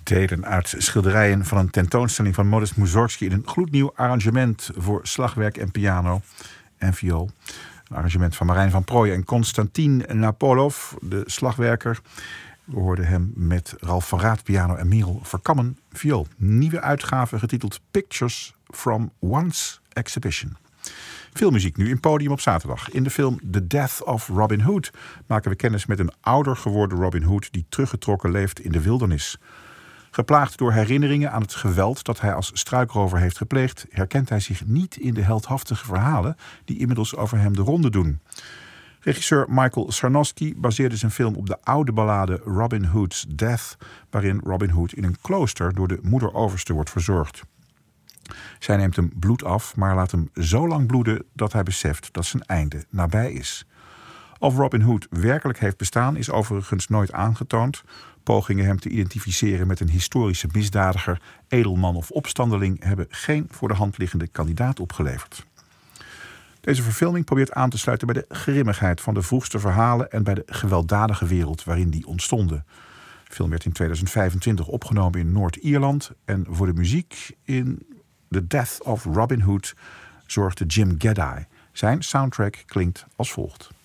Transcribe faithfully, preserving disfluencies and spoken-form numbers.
delen uit schilderijen van een tentoonstelling van Modest Mussorgsky in een gloednieuw arrangement voor slagwerk en piano en viool. Een arrangement van Marijn van Prooijen en Konstantin Napolov, de slagwerker. We hoorden hem met Ralf van Raat piano en Merel Verkammen viool. Nieuwe uitgave getiteld Pictures from One's Exhibition. Filmmuziek nu in Podium op zaterdag. In de film The Death of Robin Hood maken we kennis met een ouder geworden Robin Hood die teruggetrokken leeft in de wildernis. Geplaagd door herinneringen aan het geweld dat hij als struikrover heeft gepleegd, herkent hij zich niet in de heldhaftige verhalen die inmiddels over hem de ronde doen. Regisseur Michael Sarnowski baseerde zijn film op de oude ballade Robin Hood's Death, waarin Robin Hood in een klooster door de moeder-overste wordt verzorgd. Zij neemt hem bloed af, maar laat hem zo lang bloeden dat hij beseft dat zijn einde nabij is. Of Robin Hood werkelijk heeft bestaan is overigens nooit aangetoond. Pogingen hem te identificeren met een historische misdadiger, edelman of opstandeling hebben geen voor de hand liggende kandidaat opgeleverd. Deze verfilming probeert aan te sluiten bij de grimmigheid van de vroegste verhalen en bij de gewelddadige wereld waarin die ontstonden. De film werd in tweeduizend vijfentwintig opgenomen in Noord-Ierland en voor de muziek in The Death of Robin Hood zorgde Jim Gaddai. Zijn soundtrack klinkt als volgt.